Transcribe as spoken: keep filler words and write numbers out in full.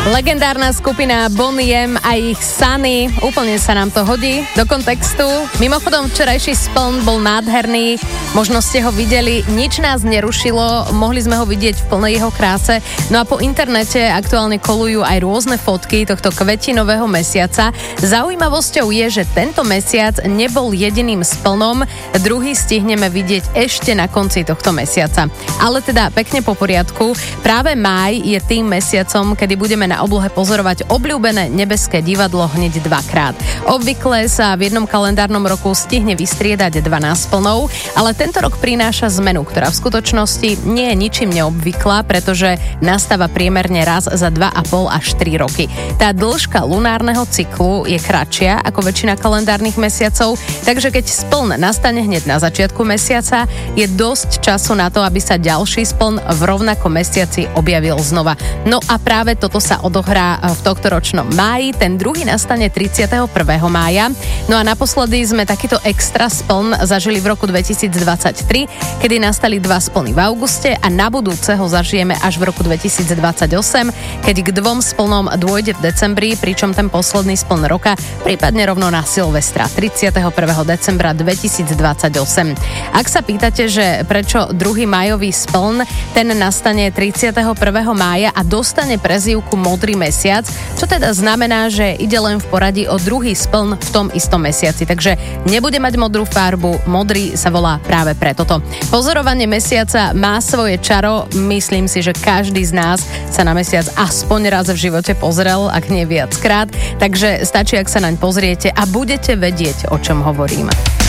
Legendárna skupina Boney M a ich Sunny, úplne sa nám to hodí do kontextu. Mimochodom, včerajší spln bol nádherný, možno ste ho videli, nič nás nerušilo, mohli sme ho vidieť v plnej jeho kráse. No a po internete aktuálne kolujú aj rôzne fotky tohto kvetinového mesiaca. Zaujímavosťou je, že tento mesiac nebol jediným splnom, druhý stihneme vidieť ešte na konci tohto mesiaca. Ale teda pekne po poriadku, práve máj je tým mesiacom, kedy budeme na oblohe pozorovať obľúbené nebeské divadlo hneď dvakrát. Obvykle sa v jednom kalendárnom roku stihne vystriedať dvanásť splnov, ale tento rok prináša zmenu, ktorá v skutočnosti nie je ničím neobvyklá, pretože nastáva priemerne raz za dva a pol až tri roky. Tá dĺžka lunárneho cyklu je kratšia ako väčšina kalendárnych mesiacov, takže keď spln nastane hneď na začiatku mesiaca, je dosť času na to, aby sa ďalší spln v rovnakom mesiaci objavil znova. No a práve toto sa odohrá v tohtoročnom máji, ten druhý nastane tridsiateho prvého mája. No a naposledy sme takýto extra spln zažili v roku dvetisícdvadsaťtri, kedy nastali dva splny v auguste a na budúce ho zažijeme až v roku dvetisícdvadsaťosem, keď k dvom splnom dôjde v decembri, pričom ten posledný spln roka prípadne rovno na Silvestra tridsiateho prvého decembra dvetisícdvadsaťosem. Ak sa pýtate, že prečo druhý májový spln, ten nastane tridsiateho prvého mája a dostane prezývku Modrý mesiac, čo teda znamená, že ide len v poradí o druhý spln v tom istom mesiaci. Takže nebude mať modrú farbu, modrý sa volá práve pre toto. Pozorovanie mesiaca má svoje čaro, myslím si, že každý z nás sa na mesiac aspoň raz v živote pozrel, ak nie viackrát, takže stačí, ak sa naň pozriete a budete vedieť, o čom hovorím.